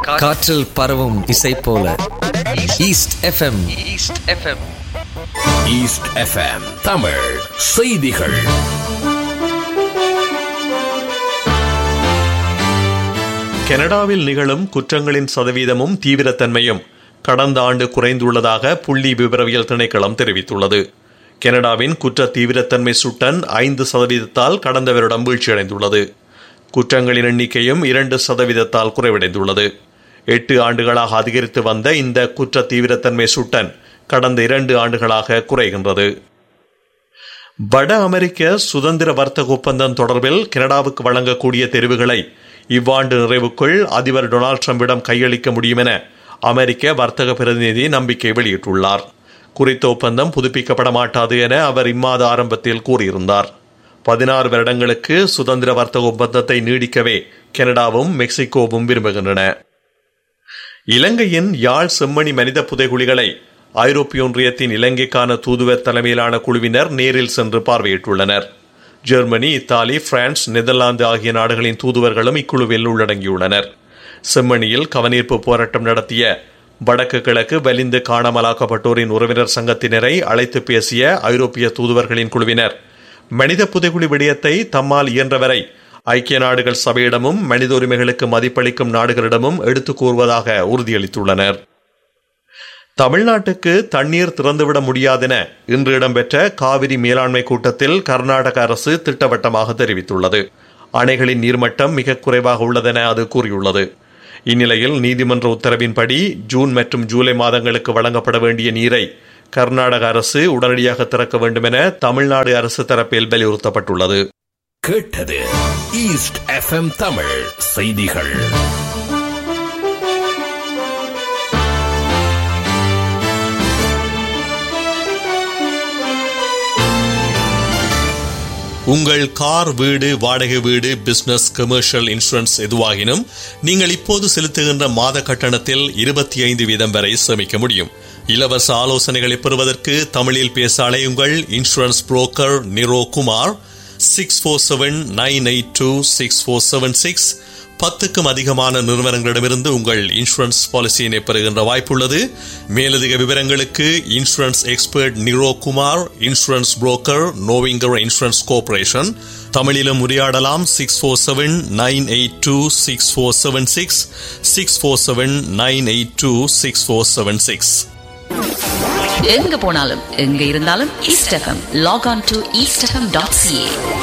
காற்றில் பரவும் இசை போல east FM. East FM Tamil செய்திகள். கனடாவில் நிகழும் குற்றங்களின் சதவீதமும் தீவிரத்தன்மையும் கடந்த ஆண்டு குறைந்துள்ளதாக புள்ளி விவரவியல் திணைக்களம் தெரிவித்துள்ளது. கனடாவின் குற்ற தீவிரத்தன்மை சுட்டன் 5% கடந்த வருடம் வீழ்ச்சியடைந்துள்ளது. குற்றங்களின் எண்ணிக்கையும் 2% குறைவடைந்துள்ளது. 8 ஆண்டுகளாக அதிகரித்து வந்த இந்த குற்ற தீவிரத்தன்மை சுட்டன் கடந்த 2 ஆண்டுகளாக குறைகின்றது. வட அமெரிக்க சுதந்திர வர்த்தக ஒப்பந்தம் தொடர்பில் கனடாவுக்கு வழங்கக்கூடிய தெரிவுகளை இவ்வாண்டு நிறைவுக்குள் அதிபர் டொனால்ட் ட்ரம்பிடம் கையளிக்க முடியும் என அமெரிக்க வர்த்தக பிரதிநிதி நம்பிக்கை வெளியிட்டுள்ளார். குறித்த ஒப்பந்தம் புதுப்பிக்கப்பட மாட்டாது என அவர் இம்மாத ஆரம்பத்தில் கூறியிருந்தார். 16 வருடங்களுக்கு சுதந்திர வர்த்தக ஒப்பந்தத்தை நீடிக்கவே கனடாவும் மெக்சிகோவும் விரும்புகின்றன. இலங்கையின் யாழ் செம்மணி மனித புதைகுழிகளை ஐரோப்பிய ஒன்றியத்தின் இலங்கைக்கான தூதுவர் தலைமையிலான குழுவினர் நேரில் சென்று பார்வையிட்டுள்ளனர். ஜெர்மனி, இத்தாலி, பிரான்ஸ், நெதர்லாந்து ஆகிய நாடுகளின் தூதுவர்களும் இக்குழுவில் உள்ளடங்கியுள்ளனர். செம்மணியில் கவனீர்ப்பு போராட்டம் நடத்திய வடக்கு கிழக்கு வலிந்து காணாமலாக்கப்பட்டோரின் உறவினர் சங்கத்தினரை அழைத்து பேசிய ஐரோப்பிய தூதுவர்களின் குழுவினர் மனித புதைகுழி விடயத்தை தம்மால் இயன்றவரை ஐக்கிய நாடுகள் சபையிடமும் மனித உரிமைகளுக்கு மதிப்பளிக்கும் நாடுகளிடமும் எடுத்துக் கூறுவதாக உறுதியளித்துள்ளனர். தமிழ்நாட்டுக்கு தண்ணீர் திறந்துவிட முடியாதென இன்று இடம்பெற்ற காவிரி மேலாண்மை கூட்டத்தில் கர்நாடக அரசு திட்டவட்டமாக தெரிவித்துள்ளது. அணைகளின் நீர்மட்டம் மிக குறைவாக உள்ளதென அது கூறியுள்ளது. இந்நிலையில் நீதிமன்ற உத்தரவின்படி ஜூன் மற்றும் ஜூலை மாதங்களுக்கு வழங்கப்பட வேண்டிய நீரை கர்நாடக அரசு உடனடியாக திறக்க வேண்டும் என தமிழ்நாடு அரசு தரப்பில் வலியுறுத்தப்பட்டுள்ளது. கேட்டது ஈஸ்ட் எஃப்எம் தமிழ் செய்திகள். உங்கள் கார், வீடு, வாடகை வீடு, பிசினஸ், கமர்ஷியல் இன்சூரன்ஸ் எதுவாகினும் நீங்கள் இப்போது செலுத்துகின்ற மாத கட்டணத்தில் 25% வரை சேமிக்க முடியும். இலவச ஆலோசனைகளை பெறுவதற்கு தமிழில் பேச அழையுங்கள். Insurance broker Niro Kumar 6479826476. 10க்கும் அதிகமான நிறுவனங்களிடமிருந்து உங்கள் இன்சூரன்ஸ் பாலிசியினை பெறுகின்ற வாய்ப்புள்ளது. மேலதிக விவரங்களுக்கு insurance expert Niro Kumar, insurance broker நோவிங்கர் insurance corporation. தமிழிலும் உரையாடலாம். 6479826476 6479826476. எங்க போனாலும் எங்க இருந்தாலும் east FM. Lock on to eastfm.ca.